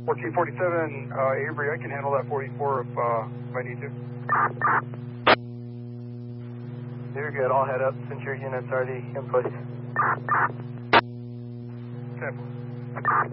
1447, Avery, I can handle that 44 if I need to. You're good, I'll head up since your units are the inputs. Okay.